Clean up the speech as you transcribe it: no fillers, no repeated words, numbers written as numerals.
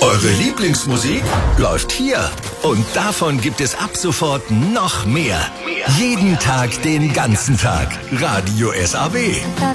Eure Lieblingsmusik läuft hier. Und davon gibt es ab sofort noch mehr. Jeden Tag, den ganzen Tag. Radio SAW.